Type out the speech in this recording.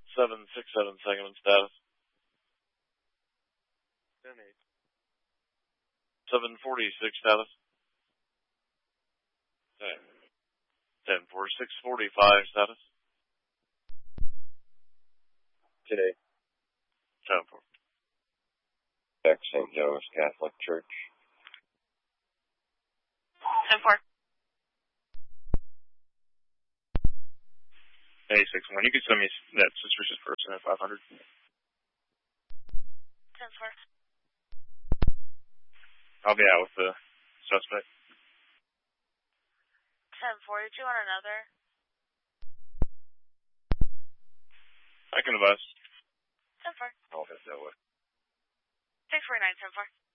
767 Sangamon status. 10-8. 746 status. 10-4, 645 status. Today. 10-4. Back St. Joe's Catholic Church. 10-4. Hey, 6-1. You could send me that suspicious person at 500. 10-4. I'll be out with the suspect. 10-4. Did you want another? I can advise. 10-4. I'll hit that way. 649, 10-4.